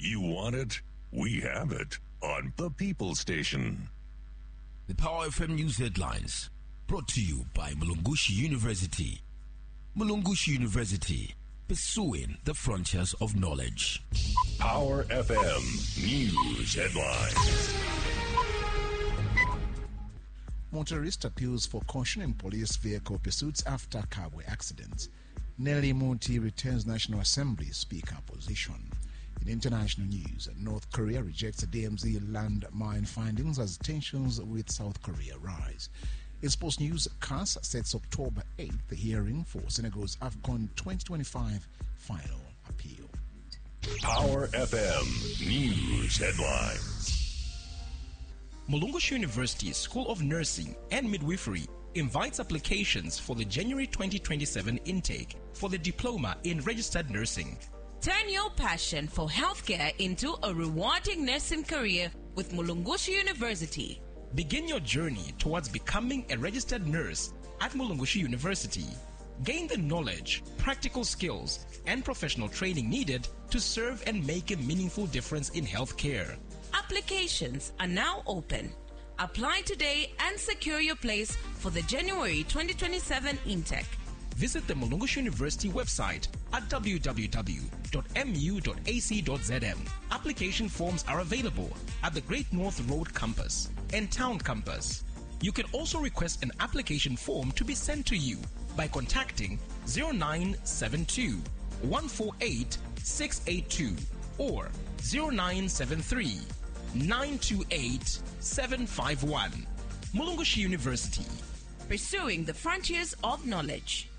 You want it? We have it on the People Station. The Power FM News headlines brought to you by Mulungushi University. Mulungushi University, pursuing the frontiers of knowledge. Power FM News headlines. Motorist appeals for caution in police vehicle pursuits after Kabwe accident. Nelly Muti returns National Assembly Speaker position. In international news, North Korea rejects the DMZ land mine findings as tensions with South Korea rise. In sports news, CAS sets October 8th the hearing for Senegal's AFCON 2025 final appeal. Power FM News headlines. Mulungushi University School of Nursing and Midwifery invites applications for the January 2027 intake for the Diploma in Registered Nursing. Turn your passion for healthcare into a rewarding nursing career with Mulungushi University. Begin your journey towards becoming a registered nurse at Mulungushi University. Gain the knowledge, practical skills, and professional training needed to serve and make a meaningful difference in healthcare. Applications are now open. Apply today and secure your place for the January 2027 intake. Visit the Mulungushi University website at www.mu.ac.zm. Application forms are available at the Great North Road campus and Town campus. You can also request an application form to be sent to you by contacting 0972 148 682 or 0973 928 751. Mulungushi University. Pursuing the frontiers of knowledge.